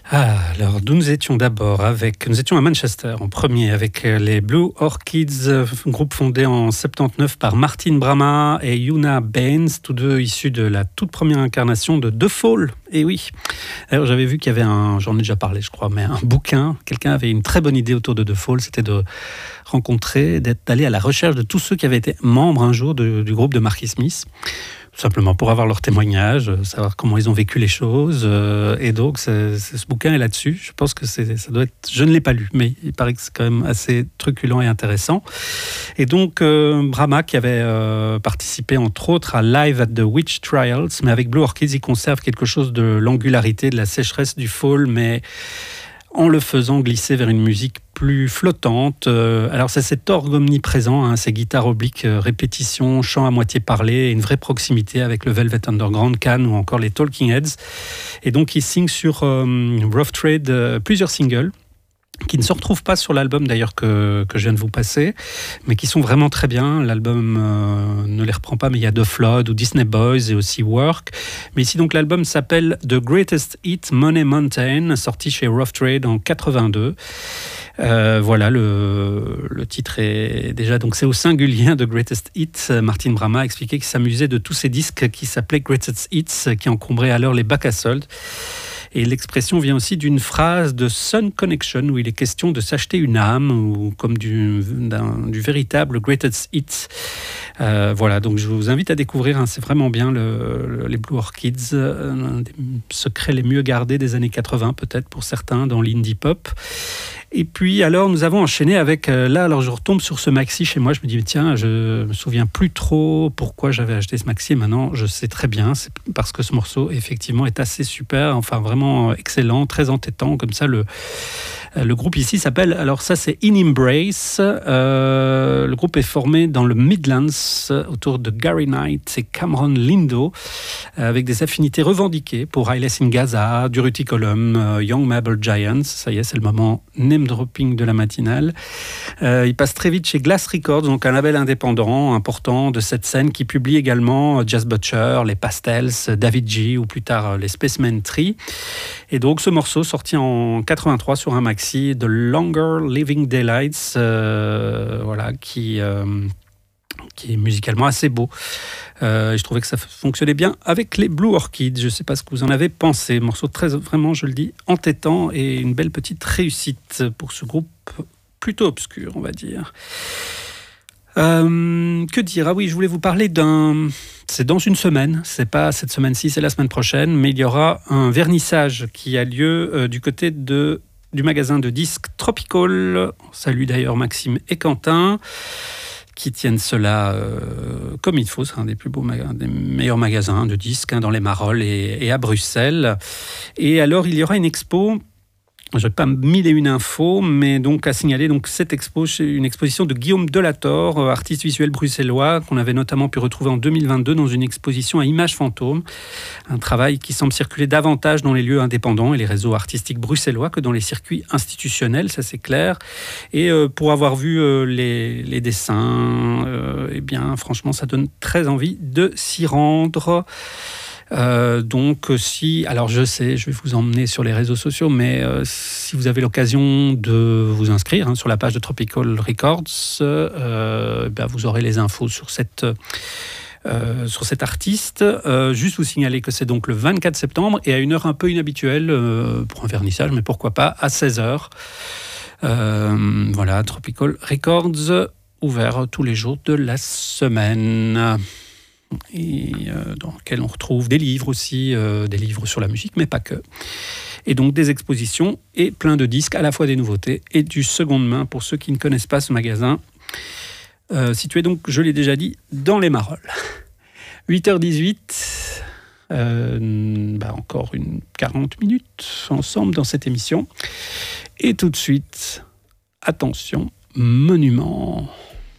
Alors, nous étions nous étions à Manchester en premier avec les Blue Orchids, groupe fondé en 79 par Martin Bramah et Una Baines, tous deux issus de la toute première incarnation de The Fall. Et oui, alors j'avais vu qu'il y avait j'en ai déjà parlé je crois, mais un bouquin, quelqu'un avait une très bonne idée autour de The Fall, c'était de rencontrer, d'aller à la recherche de tous ceux qui avaient été membres un jour du groupe de Marky Smith. Simplement pour avoir leur témoignage, savoir comment ils ont vécu les choses. Et donc, ce bouquin est là-dessus. Je pense que ça doit être... Je ne l'ai pas lu, mais il paraît que c'est quand même assez truculent et intéressant. Et donc, Bramah, qui avait participé, entre autres, à Live at the Witch Trials, mais avec Blue Orchids, il conserve quelque chose de l'angularité, de la sécheresse du fall, mais en le faisant glisser vers une musique plus flottante. Alors c'est cet orgue omniprésent, ces guitares obliques, répétitions, chants à moitié parlé, une vraie proximité avec le Velvet Underground, Can ou encore les Talking Heads. Et donc il signe sur Rough Trade plusieurs singles qui ne se retrouvent pas sur l'album d'ailleurs que je viens de vous passer, mais qui sont vraiment très bien. L'album ne les reprend pas, mais il y a The Flood ou Disney Boys et aussi Work. Mais ici donc l'album s'appelle The Greatest Hit Money Mountain, sorti chez Rough Trade en 82. Voilà, le titre est déjà, donc c'est au singulier de Greatest Hits. Martin Bramah a expliqué qu'il s'amusait de tous ces disques qui s'appelaient Greatest Hits, qui encombraient alors les bacs à soldes. Et l'expression vient aussi d'une phrase de Sun Connection où il est question de s'acheter une âme, ou comme du véritable Greatest Hits. Voilà, donc je vous invite à découvrir, c'est vraiment bien les Blue Orchids, un des secrets les mieux gardés des années 80 peut-être pour certains dans l'indie pop. Et puis alors nous avons enchaîné avec, alors je retombe sur ce maxi chez moi, je me dis tiens, je me souviens plus trop pourquoi j'avais acheté ce maxi, et maintenant je sais très bien, c'est parce que ce morceau effectivement est assez super, enfin vraiment excellent, très entêtant, comme ça le groupe ici s'appelle, alors ça c'est In Embrace, le groupe est formé dans le Midlands autour de Gary Knight et Cameron Lindo, avec des affinités revendiquées pour Eyeless in Gaza, Durruti Column, Young Marble Giants, ça y est c'est le moment name dropping de la matinale. Il passe très vite chez Glass Records, donc un label indépendant important de cette scène qui publie également Jazz Butcher, les Pastels, David G ou plus tard les Spaceman Tree. Et donc ce morceau sorti en 83 sur un maxi, The Longer Living Daylights, voilà, qui est musicalement assez beau. Je trouvais que ça fonctionnait bien avec les Blue Orchids. Je ne sais pas ce que vous en avez pensé. Morceau très, vraiment, je le dis, entêtant et une belle petite réussite pour ce groupe plutôt obscur, on va dire. Que dire ? Ah oui, je voulais vous parler c'est dans une semaine, c'est pas cette semaine-ci, c'est la semaine prochaine, mais il y aura un vernissage qui a lieu du côté du magasin de disques Tropical. Salut d'ailleurs Maxime et Quentin, qui tiennent cela comme il faut. C'est un des plus beaux des meilleurs magasins de disques dans les Marolles et à Bruxelles. Et alors, il y aura une expo. Je n'ai pas mille et une infos, mais donc à signaler donc cette expo, une exposition de Guillaume Delator, artiste visuel bruxellois, qu'on avait notamment pu retrouver en 2022 dans une exposition à Images Fantômes. Un travail qui semble circuler davantage dans les lieux indépendants et les réseaux artistiques bruxellois que dans les circuits institutionnels, ça c'est clair. Et pour avoir vu les dessins, eh bien franchement ça donne très envie de s'y rendre. Donc alors je sais, je vais vous emmener sur les réseaux sociaux, mais si vous avez l'occasion de vous inscrire sur la page de Tropical Records, vous aurez les infos sur cet artiste. Juste vous signaler que c'est donc le 24 septembre et à une heure un peu inhabituelle pour un vernissage, mais pourquoi pas, à 16h. Voilà, Tropical Records, ouvert tous les jours de la semaine. Et dans lequel on retrouve des livres aussi, des livres sur la musique, mais pas que. Et donc des expositions et plein de disques, à la fois des nouveautés et du seconde main pour ceux qui ne connaissent pas ce magasin, situé donc, je l'ai déjà dit, dans les Marolles. 8h18, encore une 40 minutes ensemble dans cette émission. Et tout de suite, attention, monument.